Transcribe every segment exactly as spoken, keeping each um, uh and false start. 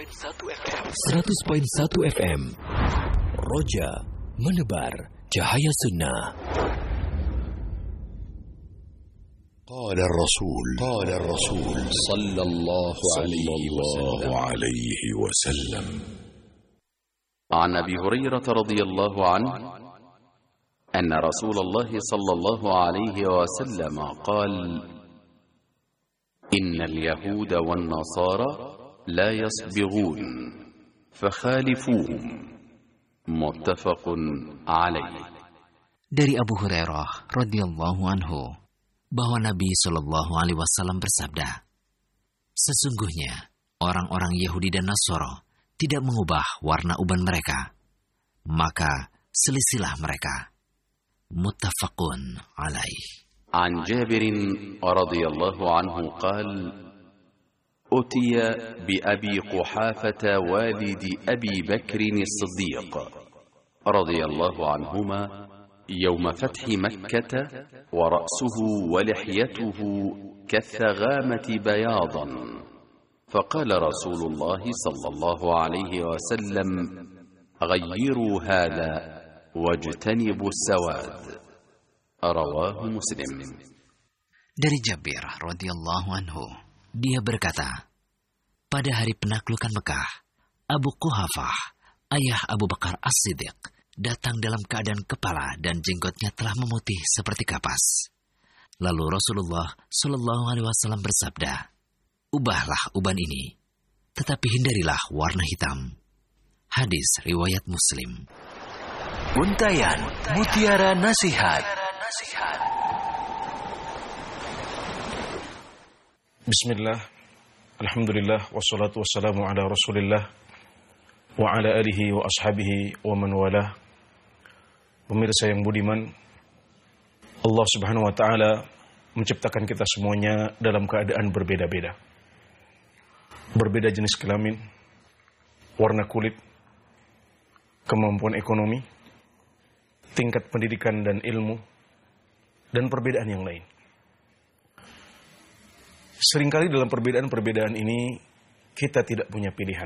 seratus koma satu F M. Roja menebar cahaya sunnah. قال الرسول قال الرسول صلى الله عليه وسلم عن أبي هريرة رضي الله عنه أن رسول الله صلى الله عليه وسلم قال: إن اليهود والنصارى لا يصبغون فخالفوهم. متفق عليه. Dari Abu Hurairah radhiyallahu anhu bahwa Nabi Shallallahu Alaihi Wasallam bersabda, sesungguhnya orang-orang Yahudi dan Nasoro tidak mengubah warna uban mereka, maka selisilah mereka. Muttafaqun alaih. An Jabir radhiyallahu anhu qala: Utiya bi Abi Quhafah walidi Abi Bakr as-Siddiq radhiyallahu anhuma يوم فتح مكة ورأسه ولحيته كالثغامة بياضا، فقال رسول الله صلى الله عليه وسلم: غيروا هذا واجتنبوا السواد. رواه مسلم. Dari Jabir radhiyallahu anhu, dia berkata, pada hari penaklukan Mekah, Abu Quhafah, ayah Abu Bakar As-Siddiq, datang dalam keadaan kepala dan jenggotnya telah memutih seperti kapas. Lalu Rasulullah Shallallahu Alaihi Wasallam bersabda, ubahlah uban ini, tetapi hindarilah warna hitam. Hadis riwayat Muslim. Untayan Mutiara Nasihat. Bismillah, alhamdulillah, wassalatu wassalamu ala rasulillah wa ala alihi wa ashabihi wa man walah. Pemirsa yang budiman, Allah Subhanahu wa taala menciptakan kita semuanya dalam keadaan berbeda-beda. Berbeda jenis kelamin, warna kulit, kemampuan ekonomi, tingkat pendidikan dan ilmu, dan perbedaan yang lain. Seringkali dalam perbedaan-perbedaan ini kita tidak punya pilihan.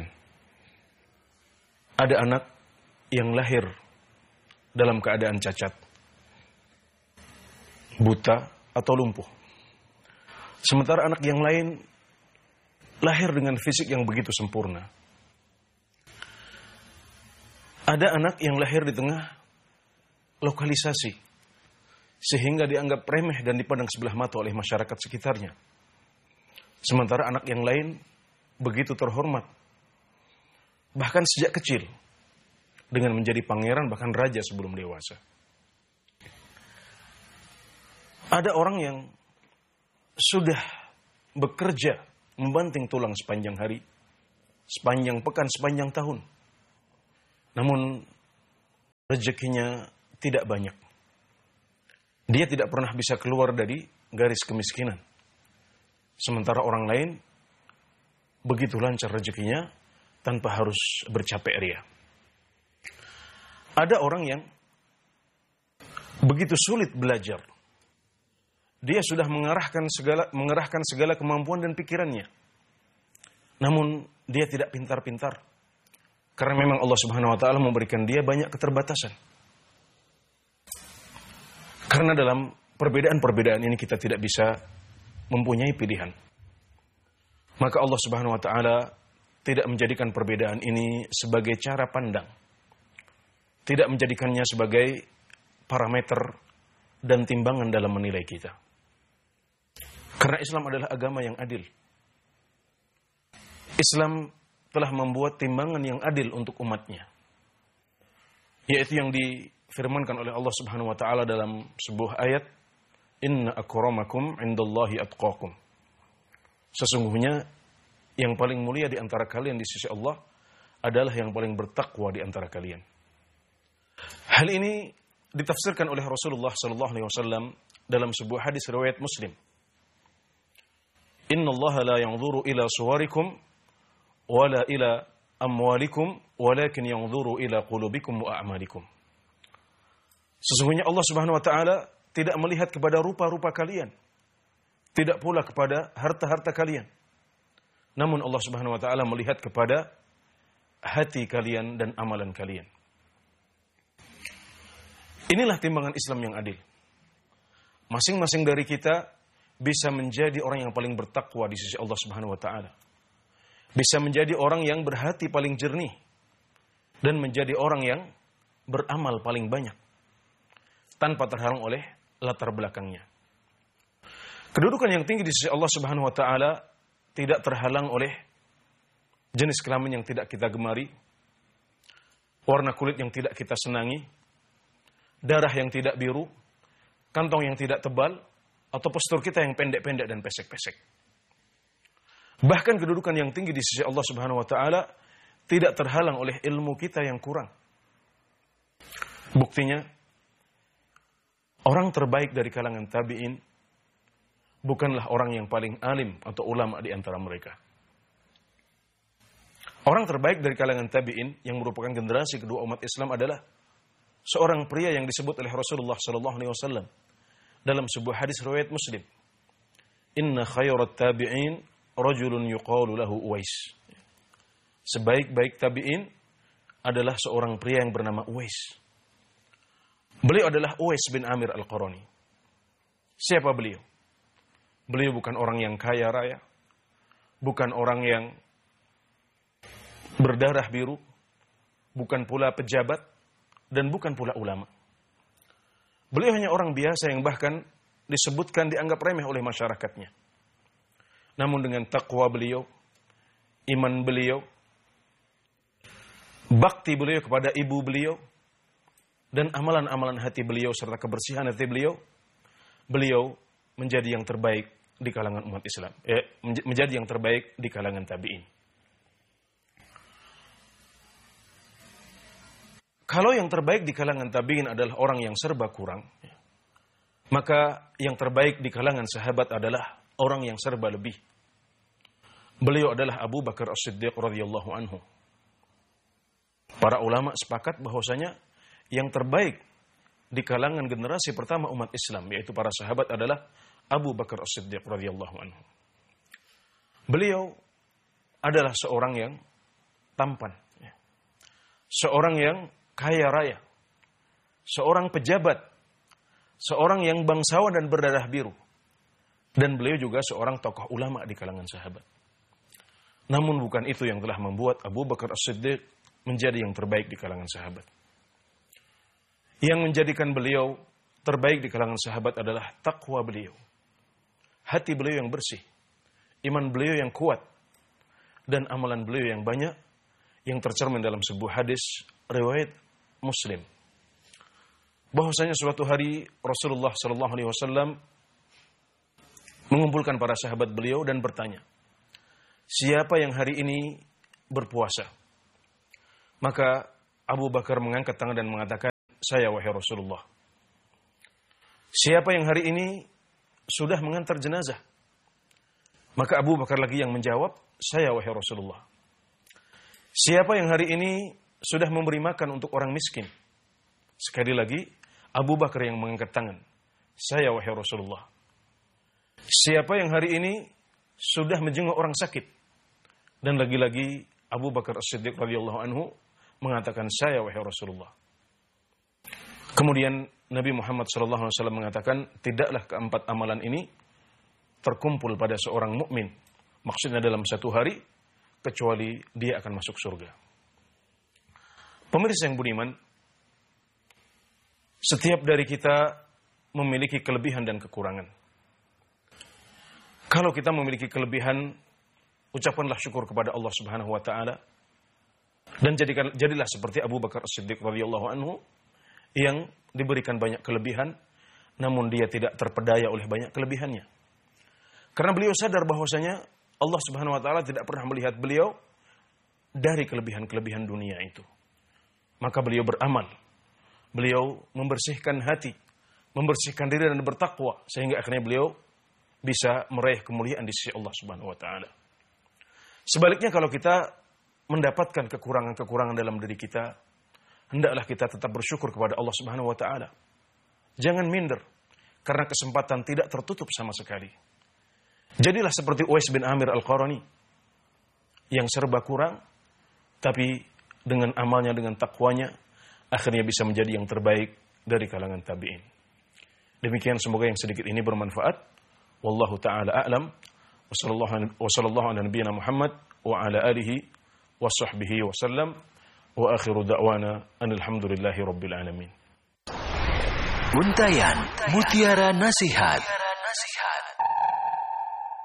Ada anak yang lahir dalam keadaan cacat, buta atau lumpuh. Sementara anak yang lain lahir dengan fisik yang begitu sempurna. Ada anak yang lahir di tengah lokalisasi, sehingga dianggap remeh dan dipandang sebelah mata oleh masyarakat sekitarnya. Sementara anak yang lain begitu terhormat, bahkan sejak kecil, dengan menjadi pangeran bahkan raja sebelum dewasa. Ada orang yang sudah bekerja membanting tulang sepanjang hari, sepanjang pekan, sepanjang tahun. Namun rezekinya tidak banyak. Dia tidak pernah bisa keluar dari garis kemiskinan. Sementara orang lain begitu lancar rezekinya tanpa harus bercapek ria. Ada orang yang begitu sulit belajar. Dia sudah mengarahkan segala mengerahkan segala kemampuan dan pikirannya. Namun dia tidak pintar-pintar. Karena memang Allah Subhanahu wa taala memberikan dia banyak keterbatasan. Karena dalam perbedaan-perbedaan ini kita tidak bisa mempunyai pilihan. Maka Allah Subhanahu wa taala tidak menjadikan perbedaan ini sebagai cara pandang. Tidak menjadikannya sebagai parameter dan timbangan dalam menilai kita. Karena Islam adalah agama yang adil. Islam telah membuat timbangan yang adil untuk umatnya. Yaitu yang difirmankan oleh Allah Subhanahu wa taala dalam sebuah ayat, Inna akramakum indallahi atqakum. Sesungguhnya yang paling mulia di antara kalian di sisi Allah adalah yang paling bertakwa di antara kalian. Hal ini ditafsirkan oleh Rasulullah sallallahu alaihi wasallam dalam sebuah hadis riwayat Muslim. Inna Allah la yanzuru ila suwarikum wala ila amwalikum walakin yanzuru ila qulubikum wa a'malikum. Sesungguhnya Allah Subhanahu wa taala tidak melihat kepada rupa-rupa kalian, tidak pula kepada harta-harta kalian. Namun Allah Subhanahu wa taala melihat kepada hati kalian dan amalan kalian. Inilah timbangan Islam yang adil. Masing-masing dari kita bisa menjadi orang yang paling bertakwa di sisi Allah Subhanahu wa taala. Bisa menjadi orang yang berhati paling jernih dan menjadi orang yang beramal paling banyak tanpa terhalang oleh latar belakangnya. Kedudukan yang tinggi di sisi Allah Subhanahu wa taala tidak terhalang oleh jenis kelamin yang tidak kita gemari, warna kulit yang tidak kita senangi, darah yang tidak biru, kantong yang tidak tebal, atau postur kita yang pendek-pendek dan pesek-pesek. Bahkan kedudukan yang tinggi di sisi Allah Subhanahu wa taala tidak terhalang oleh ilmu kita yang kurang. Buktinya, orang terbaik dari kalangan tabi'in bukanlah orang yang paling alim atau ulama di antara mereka. Orang terbaik dari kalangan tabi'in yang merupakan generasi kedua umat Islam adalah seorang pria yang disebut oleh Rasulullah sallallahu alaihi wasallam dalam sebuah hadis riwayat Muslim. Inna khairat tabi'in rajulun yuqalu lahu Uwais. Sebaik-baik tabi'in adalah seorang pria yang bernama Uwais. Beliau adalah Uwais bin Amir Al-Qarani. Siapa beliau? Beliau bukan orang yang kaya raya, bukan orang yang berdarah biru, bukan pula pejabat, dan bukan pula ulama. Beliau hanya orang biasa yang bahkan disebutkan dianggap remeh oleh masyarakatnya. Namun dengan takwa beliau, iman beliau, bakti beliau kepada ibu beliau, dan amalan-amalan hati beliau serta kebersihan hati beliau, beliau menjadi yang terbaik di kalangan umat Islam. Eh, menjadi yang terbaik di kalangan tabi'in. Kalau yang terbaik di kalangan tabi'in adalah orang yang serba kurang, maka yang terbaik di kalangan sahabat adalah orang yang serba lebih. Beliau adalah Abu Bakar As-Siddiq radhiyallahu anhu. Para ulama sepakat bahwasanya yang terbaik di kalangan generasi pertama umat Islam, yaitu para sahabat, adalah Abu Bakar As-Siddiq radhiyallahu anhu. Beliau adalah seorang yang tampan, seorang yang kaya raya, seorang pejabat, seorang yang bangsawan dan berdarah biru. Dan beliau juga seorang tokoh ulama di kalangan sahabat. Namun bukan itu yang telah membuat Abu Bakar As-Siddiq menjadi yang terbaik di kalangan sahabat. Yang menjadikan beliau terbaik di kalangan sahabat adalah takwa beliau. Hati beliau yang bersih, iman beliau yang kuat, dan amalan beliau yang banyak, yang tercermin dalam sebuah hadis riwayat Muslim. Bahwasanya suatu hari Rasulullah sallallahu alaihi wasallam mengumpulkan para sahabat beliau dan bertanya, siapa yang hari ini berpuasa? Maka Abu Bakar mengangkat tangan dan mengatakan, saya wahai Rasulullah. Siapa yang hari ini sudah mengantar jenazah? Maka Abu Bakar lagi yang menjawab, saya wahai Rasulullah. Siapa yang hari ini sudah memberi makan untuk orang miskin? Sekali lagi, Abu Bakar yang mengangkat tangan. Saya wahai Rasulullah. Siapa yang hari ini sudah menjenguk orang sakit? Dan lagi-lagi Abu Bakar As-Siddiq radhiyallahu anhu mengatakan, saya wahai Rasulullah. Kemudian Nabi Muhammad shallallahu alaihi wasallam mengatakan, tidaklah keempat amalan ini terkumpul pada seorang mukmin, maksudnya dalam satu hari, kecuali dia akan masuk surga. Pemirsa yang budiman, setiap dari kita memiliki kelebihan dan kekurangan. Kalau kita memiliki kelebihan, ucapkanlah syukur kepada Allah Subhanahu wa taala dan jadikan jadilah seperti Abu Bakar As-Siddiq radhiyallahu anhu yang diberikan banyak kelebihan, namun dia tidak terpedaya oleh banyak kelebihannya. Karena beliau sadar bahwasanya Allah Subhanahu wa taala tidak pernah melihat beliau dari kelebihan-kelebihan dunia itu. Maka beliau beramal. Beliau membersihkan hati, membersihkan diri dan bertakwa sehingga akhirnya beliau bisa meraih kemuliaan di sisi Allah Subhanahu wa taala. Sebaliknya kalau kita mendapatkan kekurangan-kekurangan dalam diri kita, hendaklah kita tetap bersyukur kepada Allah Subhanahu wa taala. Jangan minder karena kesempatan tidak tertutup sama sekali. Jadilah seperti Uwais bin Amir Al-Qarani yang serba kurang tapi dengan amalnya, dengan takwanya, akhirnya bisa menjadi yang terbaik dari kalangan tabi'in. Demikian, semoga yang sedikit ini bermanfaat. Wallahu ta'ala a'lam. Wa sallallahu ala nabiyyina Muhammad wa ala alihi wa sahbihi wa sallam. Wa akhiru da'wana alhamdulillahi rabbil alamin. Untayan Mutiara Nasihat.